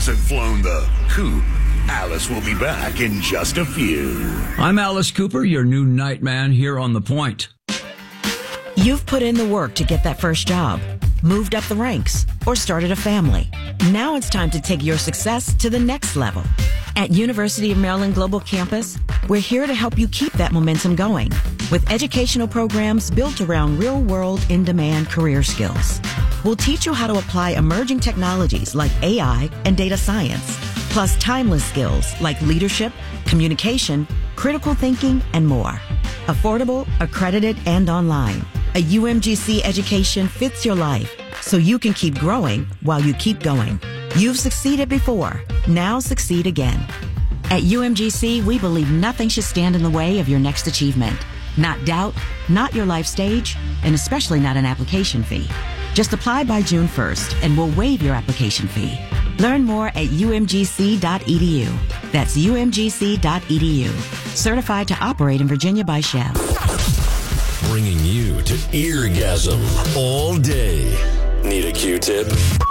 hasn't flown the coop. Alice will be back in just a few. I'm Alice Cooper, your new night man here on The Point. You've put in the work to get that first job, moved up the ranks, or started a family. Now it's time to take your success to the next level. At University of Maryland Global Campus, we're here to help you keep that momentum going with educational programs built around real-world, in-demand career skills. We'll teach you how to apply emerging technologies like AI and data science, plus timeless skills like leadership, communication, critical thinking, and more. Affordable, accredited, and online. A UMGC education fits your life so you can keep growing while you keep going. You've succeeded before. Now succeed again. At UMGC, we believe nothing should stand in the way of your next achievement. Not doubt, not your life stage, and especially not an application fee. Just apply by June 1st and we'll waive your application fee. Learn more at umgc.edu. That's umgc.edu. Certified to operate in Virginia by Chev. Bringing you to eargasm all day. Need a Q-tip?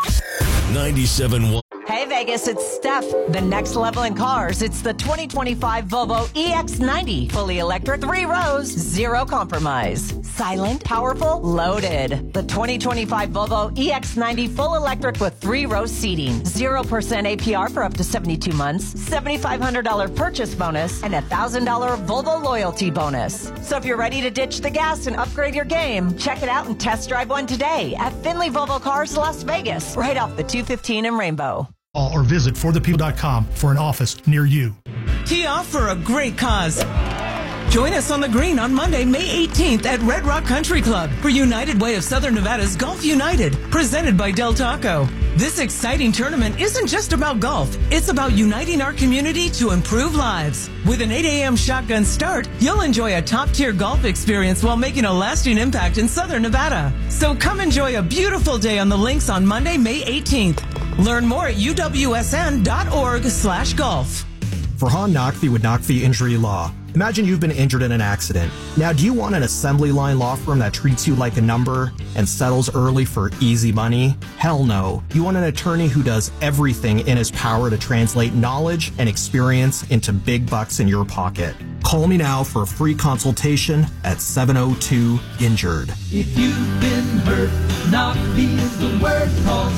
97.1. Hey Vegas, it's Steph. The next level in cars. It's the 2025 Volvo EX90. Fully electric, 3 rows, 0 compromise. Silent, powerful, loaded. The 2025 Volvo EX90 full electric with 3 row seating. 0% APR for up to 72 months. $7,500 purchase bonus and $1,000 Volvo loyalty bonus. So if you're ready to ditch the gas and upgrade your game, check it out and test drive one today at Finley Volvo Cars, Las Vegas. Right off the 215 in Rainbow. Or visit forthepeople.com for an office near you. Tee off for a great cause. Join us on the green on Monday, May 18th at Red Rock Country Club for United Way of Southern Nevada's Golf United, presented by Del Taco. This exciting tournament isn't just about golf. It's about uniting our community to improve lives. With an 8 a.m. shotgun start, you'll enjoy a top-tier golf experience while making a lasting impact in Southern Nevada. So come enjoy a beautiful day on the links on Monday, May 18th. Learn more at uwsn.org/golf. Farhan Naqvi with Naqvi Injury Law. Imagine you've been injured in an accident. Now, do you want an assembly line law firm that treats you like a number and settles early for easy money? Hell no. You want an attorney who does everything in his power to translate knowledge and experience into big bucks in your pocket. Call me now for a free consultation at 702-INJURED. If you've been hurt, Naqvi is the word. Call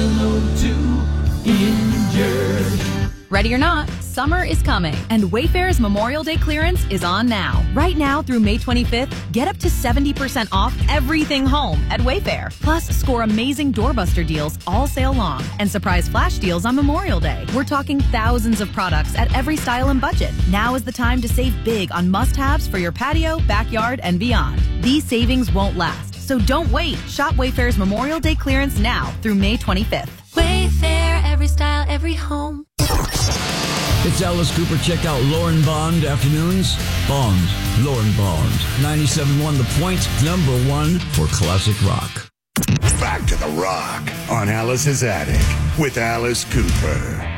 702-INJURED. Ready or not, summer is coming, and Wayfair's Memorial Day clearance is on now. Right now through May 25th, get up to 70% off everything home at Wayfair. Plus, score amazing doorbuster deals all sale long and surprise flash deals on Memorial Day. We're talking thousands of products at every style and budget. Now is the time to save big on must-haves for your patio, backyard, and beyond. These savings won't last, so don't wait. Shop Wayfair's Memorial Day clearance now through May 25th. Wayfair, every style, every home. It's Alice Cooper. Check out Lauren Bond afternoons. Bond. Lauren Bond. 97.1 The Point. #1 for classic rock. Back to the rock on Alice's Attic with Alice Cooper.